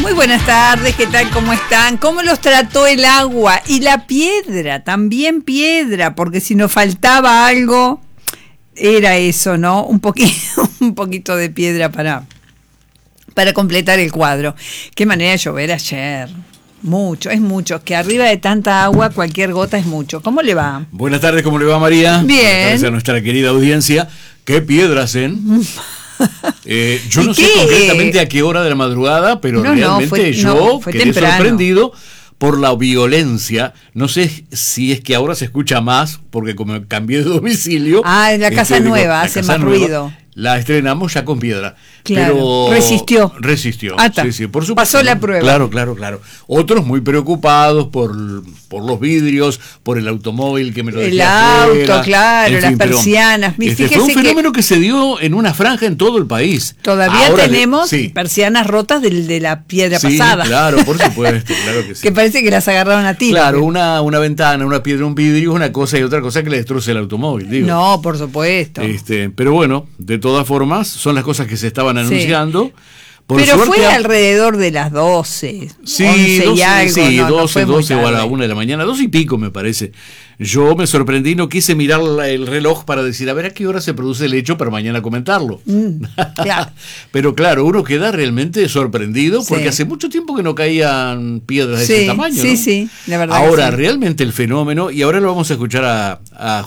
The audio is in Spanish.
Muy buenas tardes, ¿qué tal? ¿Cómo están? ¿Cómo los trató el agua? Y la piedra, también piedra, porque si nos faltaba algo, era eso, ¿no? Un poquito de piedra para completar el cuadro. Qué manera de llover ayer. Mucho, es mucho. Que arriba de tanta agua, cualquier gota es mucho. ¿Cómo le va? Buenas tardes, ¿cómo le va, María? Bien. Buenas tardes a nuestra querida audiencia. ¿Qué piedras, yo no sé concretamente a qué hora de la madrugada, pero realmente fue quedé temprano. Sorprendido por la violencia. No sé si es que ahora se escucha más, porque como cambié de domicilio... Ah, en la casa nueva, hace más ruido. La estrenamos ya con piedra. Claro, pero resistió. Sí, por supuesto. Pasó la prueba. Claro. Otros muy preocupados por los vidrios, por el automóvil que me lo dejé afuera. El auto, claro, en fin, las persianas. Fue un fenómeno que se dio en una franja en todo el país. Todavía ahora tenemos persianas rotas de la piedra pasada. Claro, por supuesto, claro que sí. Que parece que las agarraron a tiro. Claro, una ventana, una piedra, un vidrio es una cosa y otra cosa que le destroce el automóvil, digo. No, por supuesto. Pero bueno, de todas formas, son las cosas que se estaban anunciando. Por pero suerte, fue alrededor de las 12, sí, 11 y algo. Sí, no, 12 no o a la 1 de la mañana, 2 y pico me parece. Yo me sorprendí, no quise mirar el reloj para decir, a ver a qué hora se produce el hecho para mañana comentarlo. Claro. Pero claro, uno queda realmente sorprendido porque hace mucho tiempo que no caían piedras de ese tamaño. Sí, ¿no? sí, la verdad. Ahora, realmente el fenómeno, y ahora lo vamos a escuchar a